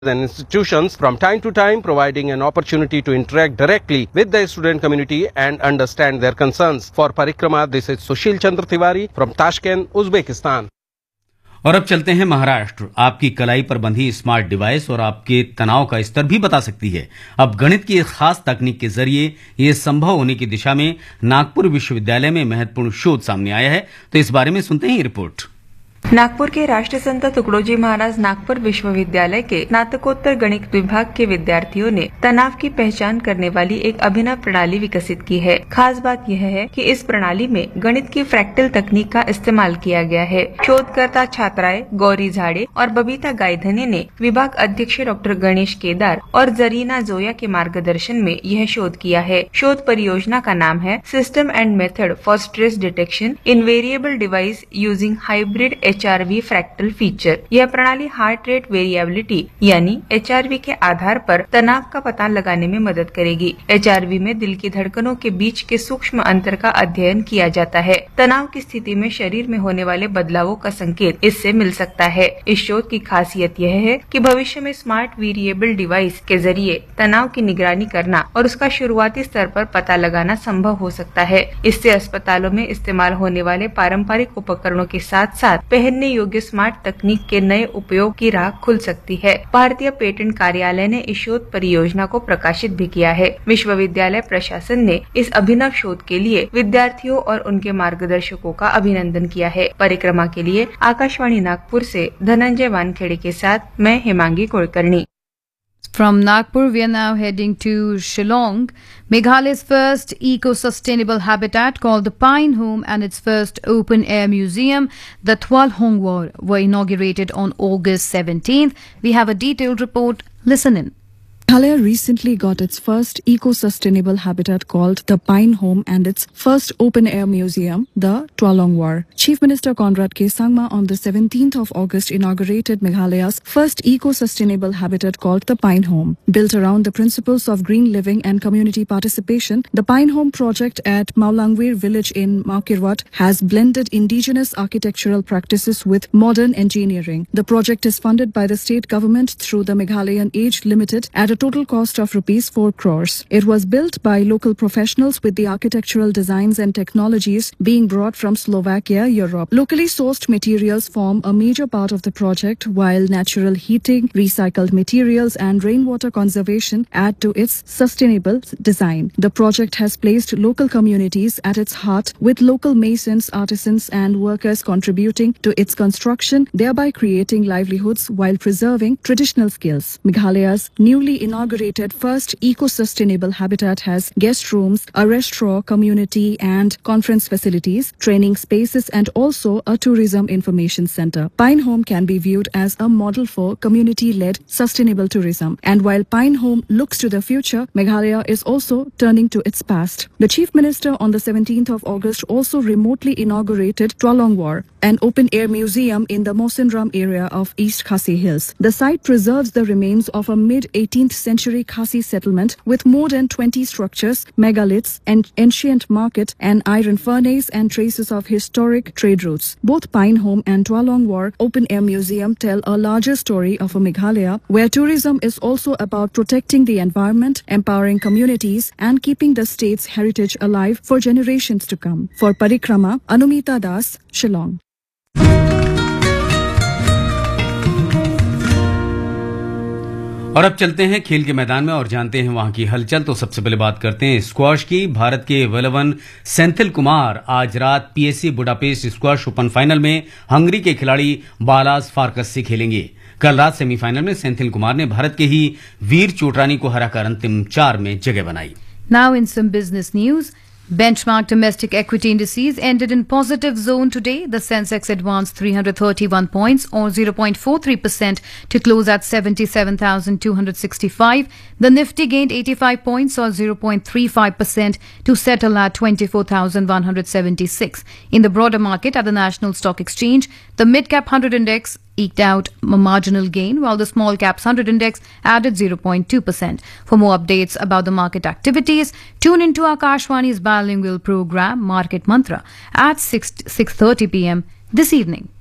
and institutions from time to time, providing an opportunity to interact directly with the student community and understand their concerns. For Parikrama, this is Sushil Chandra Tiwari from Tashkent, Uzbekistan. और अब चलते हैं महाराष्ट्र। आपकी कलाई पर बंधी smart device और आपके तनाव का स्तर भी बता सकती है। अब गणित की एक खास तकनीक के जरिए ये संभव होने की दिशा में नागपुर विश्वविद्यालय में महत्वपूर्ण शोध सामने आया है। तो इस बारे में सुनते हैं ये रिपोर्ट। नागपुर के राष्ट्रसंत तुकडोजी महाराज नागपुर विश्वविद्यालय के स्नातकोत्तर गणित विभाग के विद्यार्थियों ने तनाव की पहचान करने वाली एक अभिनव प्रणाली विकसित की है। खास बात यह है कि इस प्रणाली में गणित की फ्रैक्टल तकनीक का इस्तेमाल किया गया है। शोधकर्ता छात्राएं गौरी झाड़े और बबीता गायधने ने विभाग अध्यक्ष डॉक्टर गणेश केदार और जरीना जोया के मार्गदर्शन में यह शोध किया है। शोध परियोजना का नाम है system and method for stress detection in variable device using hybrid HRV fractal feature. यह प्रणाली हार्ट रेट वेरिएबिलिटी यानी HRV के आधार पर तनाव का पता लगाने में मदद करेगी। HRV में दिल की धड़कनों के बीच के सूक्ष्म अंतर का अध्ययन किया जाता है। तनाव की स्थिति में शरीर में होने वाले बदलावों का संकेत इससे मिल सकता है। इस शोध की खासियत यह है कि भविष्य में स्मार्ट वेरिएबल डिवाइस के जरिए तनाव की निगरानी करना और उसका शुरुआती स्तर पर पता लगाना संभव हो सकता है। इससे अस्पतालों में इस्तेमाल होने वाले पारंपरिक उपकरणों के साथ साथ पहनने योग्य स्मार्ट तकनीक के नए उपयोग की राह खुल सकती है। भारतीय पेटेंट कार्यालय ने इस शोध परियोजना को प्रकाशित भी किया है। विश्वविद्यालय प्रशासन ने इस अभिनव शोध के लिए विद्यार्थियों और उनके मार्गदर्शकों का अभिनंदन किया है। परिक्रमा के लिए आकाशवाणी नागपुर से धनंजय वानखेड़े के साथ मैं Hemangi Kulkarni. From Nagpur, we are now heading to Shillong. Meghalaya's first eco-sustainable habitat called the Pine Home and its first open-air museum, the Twalhong War, were inaugurated on August 17th. We have a detailed report. Listen in. Meghalaya recently got its first eco-sustainable habitat called the Pine Home and its first open-air museum, the Twalong War. Chief Minister Conrad K. Sangma on the 17th of August inaugurated Meghalaya's first eco-sustainable habitat called the Pine Home. Built around the principles of green living and community participation, the Pine Home project at Maulangweer village in Maukirwat has blended indigenous architectural practices with modern engineering. The project is funded by the state government through the Meghalayan Age Limited at a total cost of ₹4 crores. It was built by local professionals with the architectural designs and technologies being brought from Slovakia, Europe. Locally sourced materials form a major part of the project, while natural heating, recycled materials and rainwater conservation add to its sustainable design. The project has placed local communities at its heart, with local masons, artisans and workers contributing to its construction, thereby creating livelihoods while preserving traditional skills. Meghalaya's newly inaugurated first eco-sustainable habitat has guest rooms, a restaurant, community and conference facilities, training spaces and also a tourism information center. Pine Home can be viewed as a model for community-led sustainable tourism. And while Pine Home looks to the future, Meghalaya is also turning to its past. The Chief Minister on the 17th of August also remotely inaugurated Twalong War, an open-air museum in the Mosinram area of East Khasi Hills. The site preserves the remains of a mid-18th century Khasi settlement with more than 20 structures, megaliths, an ancient market, an iron furnace and traces of historic trade routes. Both Pine Home and Twalong War Open-Air Museum tell a larger story of a Meghalaya where tourism is also about protecting the environment, empowering communities and keeping the state's heritage alive for generations to come. For Parikrama, Anumita Das, Shillong. और अब चलते हैं खेल के मैदान में और जानते हैं वहां की हलचल। तो सबसे पहले बात करते हैं स्क्वॉश की। भारत के वेलवन सेंथिल कुमार आज रात PSC Budapest squash open final में हंगरी के खिलाड़ी बालाज फार्कस से खेलेंगे। कल रात सेमीफाइनल में सेंथिल कुमार ने भारत के ही वीर चोटरानी को हराकर अंतिम 4 में जगह बनाई। Now in some business news. Benchmark domestic equity indices ended in positive zone today. The Sensex advanced 331 points or 0.43% to close at 77,265. The Nifty gained 85 points or 0.35% to settle at 24,176. In the broader market at the National Stock Exchange, the Mid-Cap 100 Index eked out a marginal gain, while the Small Caps 100 Index added 0.2%. For more updates about the market activities, tune into Akashwani's bilingual program Market Mantra at 6:30 p.m. this evening.